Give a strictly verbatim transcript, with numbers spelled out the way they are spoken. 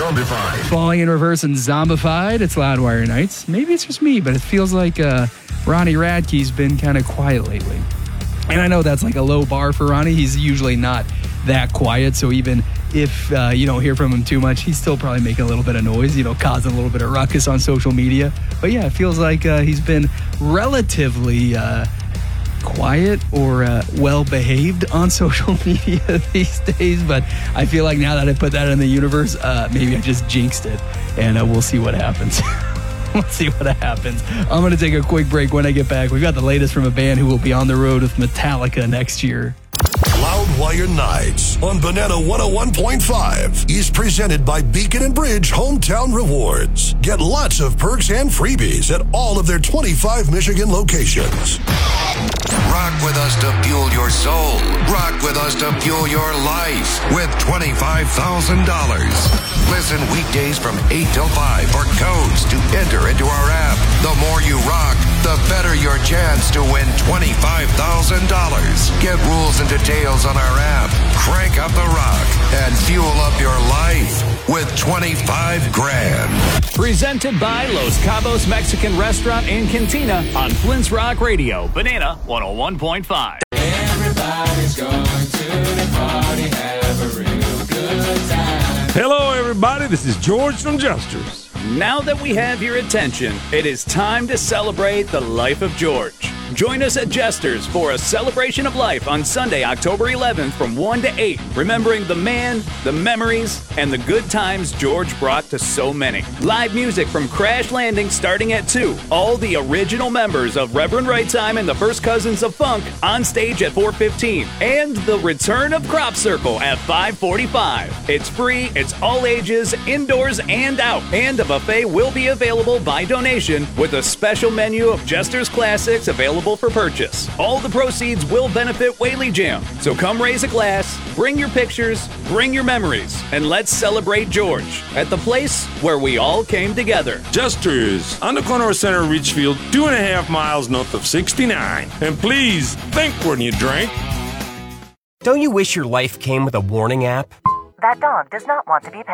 Zombified. Falling in Reverse and Zombified. It's Loudwire Nights. Maybe it's just me, but it feels like uh, Ronnie Radke's been kind of quiet lately. And I know that's like a low bar for Ronnie. He's usually not that quiet, so even if uh, you don't hear from him too much, he's still probably making a little bit of noise, you know, causing a little bit of ruckus on social media. But yeah, it feels like uh, he's been relatively uh, quiet or uh, well-behaved on social media these days. But I feel like now that I put that in the universe, uh, maybe I just jinxed it, and uh, we'll see what happens. We'll see what happens. I'm going to take a quick break. When I get back, we've got the latest from a band who will be on the road with Metallica next year. Loudwire Nights on Banana one oh one point five is presented by Beacon and Bridge Hometown Rewards. Get lots of perks and freebies at all of their twenty-five Michigan locations. Rock with us to fuel your soul. Rock with us to fuel your life with twenty-five thousand dollars. Listen weekdays from eight till five for codes to enter into our app. The more you rock, the better your chance to win twenty-five thousand dollars. Get rules and details on our app. Crank up the rock and fuel up your life with twenty-five grand. Presented by Los Cabos Mexican Restaurant and Cantina on Flint's Rock Radio, Banana one oh one point five. Everybody's going to the party, have a real good time. Hello, everybody. This is George from Jesters. Now that we have your attention, it is time to celebrate the life of George. Join us at Jesters for a celebration of life on Sunday, October eleventh from one to eight, remembering the man, the memories, and the good times George brought to so many. Live music from Crash Landing starting at two. All the original members of Reverend Right Time and the First Cousins of Funk on stage at four fifteen. And the return of Crop Circle at five forty-five. It's free, it's all ages, indoors and out. And a buffet will be available by donation with a special menu of Jesters classics available for purchase. All the proceeds will benefit Whaley Jam. So come raise a glass, bring your pictures, bring your memories, and let's celebrate George at the place where we all came together. Jesters, on the corner of Center Richfield, two and a half miles north of sixty-nine. And please, think when you drink. Don't you wish your life came with a warning app? That dog does not want to be pet.